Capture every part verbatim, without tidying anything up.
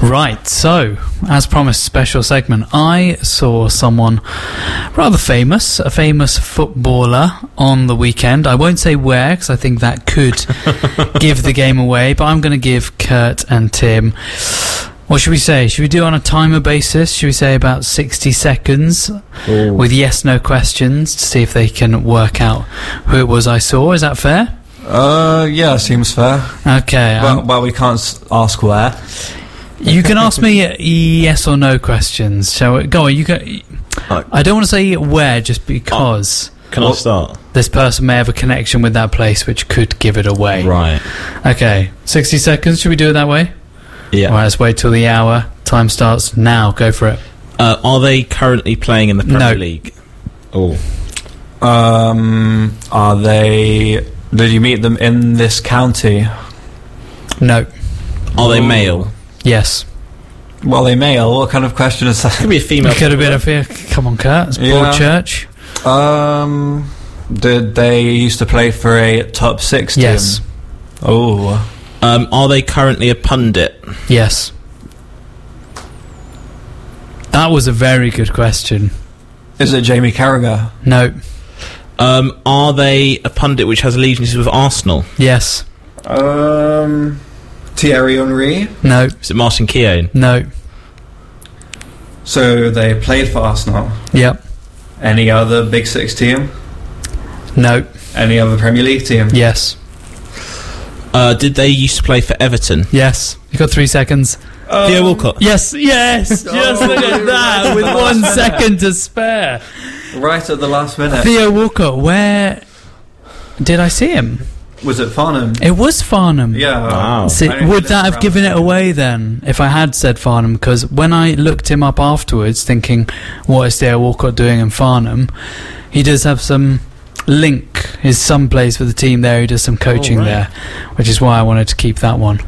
Right, so, as promised, special segment. I saw someone rather famous, a famous footballer, on the weekend. I won't say where, because I think that could give the game away, but I'm going to give Kurt and Tim, what should we say? Should we do it on a timer basis? Should we say about sixty seconds Ooh. With yes-no questions to see if they can work out who it was I saw? Is that fair? Uh, yeah, seems fair. Okay. Well, um, well we can't s- ask where. You can ask me yes or no questions. Shall we? Go on. You can. I don't want to say where, just because. Can I start? This person may have a connection with that place, which could give it away. Right. Okay. Sixty seconds. Should we do it that way? Yeah. All right, let's wait till the hour. Time starts now. Go for it. Uh, are they currently playing in the Premier No. League? Oh. Um, are they... Did you meet them in this county? No. Are they male? Yes. Well, they male. What kind of question is that? Could be a female. It could have been a fear. Come on, Kurt. It's Yeah. Broadchurch. Um, did they used to play for a top six team? Yes. Oh. Um, are they currently a pundit? Yes. That was a very good question. Is it Jamie Carragher? No. Um, are they a pundit which has allegiances with Arsenal? Yes. Um, Thierry Henry. No. Is it Martin Keown? No. So they played for Arsenal. Yep. Any other Big Six team? No. Any other Premier League team? Yes. Uh, did they used to play for Everton? Yes. You got three seconds. Um, Theo Walcott? Yes. Yes. Just look at that with one second to spare. Right at the last minute. Theo Walcott. Where did I see him? Was it Farnham? It was Farnham. Yeah. Wow. See, I only would lived that have around given it there. away then if I had said Farnham? Because when I looked him up afterwards, thinking, what is Theo Walcott doing in Farnham? He does have some link. His son plays for the team there. He does some coaching Oh, right. there, which is why I wanted to keep that one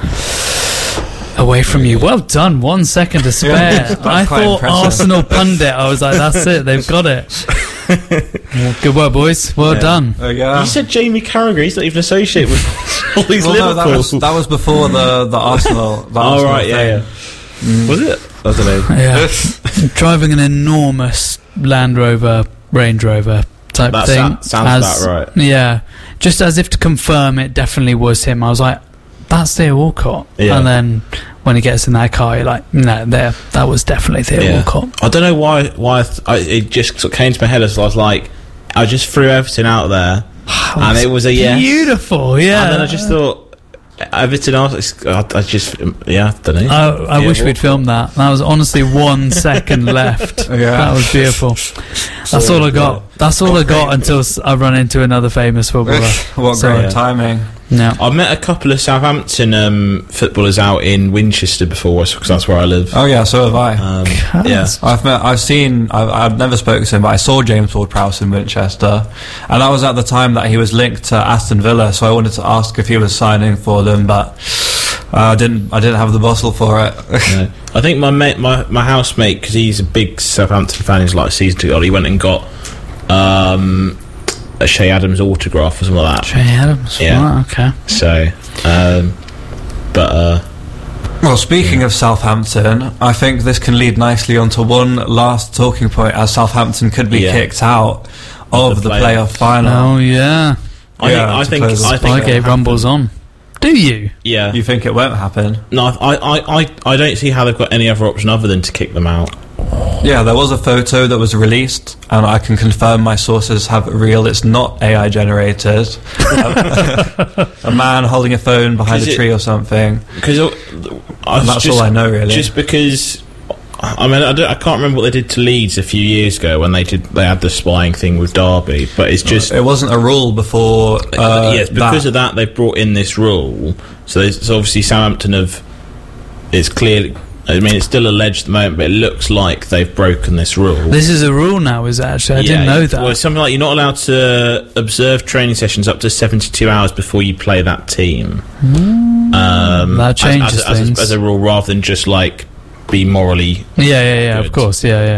away from you. Well done. One second to spare. Yeah, that's I quite thought impressive. Arsenal pundit. I was like, that's it. They've got it. Good work, boys. Well Yeah. done. Oh, yeah. You said Jamie Carragher. He's not even associated with all these well, no, Liverpool. that was, that was before the, the Arsenal. The oh, Arsenal right, yeah, thing. yeah. Was it? I don't know. Yeah. Driving an enormous Land Rover, Range Rover type That thing. sa- sounds about right. Yeah. Just as if to confirm it definitely was him. I was like, that's Theo Walcott. Yeah. And then when he gets in that car, you're like, no, there, that was definitely Theo Yeah. Walcott. I don't know why. Why I th- I, it just sort of came to my head as I was like, I just threw everything out there, and it was a yes. Beautiful, yeah. And then I just thought, Everton. I, was, I, I just, yeah, I don't know. I, I Yeah, wish Walcott. we'd filmed that. That was honestly one second left. Yeah. That was beautiful. That's all I got. That's all I got until s- I run into another famous footballer. What So, great yeah. timing. No. I met a couple of Southampton um, footballers out in Winchester before, because that's where I live. Oh yeah, so have I. Um, Cuz. yeah. I've met, I've seen, I've, I've never spoken to him, but I saw James Ward-Prowse in Winchester, and that was at the time that he was linked to Aston Villa. So I wanted to ask if he was signing for them, but uh, I didn't. I didn't have the muscle for it. No. I think my mate, my my housemate, because he's a big Southampton fan, he's like a season ticket holder. He went and got um, a Shea Adams autograph or something like that. Trey Adams. Yeah. Right, okay. So, um, but uh, Well, speaking of Southampton, I think this can lead nicely onto one last talking point, as Southampton could be Yeah. kicked out of The the, playoff. playoff final. Oh, yeah. I Yeah, think I to think close I the think Spygate rumbles on. Do you? yeah. You think it won't happen? No, I, I, I, I don't see how they've got any other option other than to kick them out. Yeah, there was a photo that was released, and I can confirm my sources have it real. It's not A I generated. a, a man holding a phone behind Is a it- tree or something. Because And that's all I know, really. Just because, I mean, I, don't, I can't remember what they did to Leeds a few years ago when they did they had the spying thing with Derby, but it's just It wasn't a rule before. Uh, yes, because that. of that they've brought in this rule. So, there's, so obviously Southampton have. It's clearly. I mean, it's still alleged at the moment, but it looks like they've broken this rule. This is a rule now, is it actually? I Yeah, didn't know that. Well, it's something like you're not allowed to observe training sessions up to seventy-two hours before you play that team. Um, That changes as, as, as, things. a, as a rule, rather than just like be morally yeah, yeah, yeah, of Good. course. Yeah, yeah.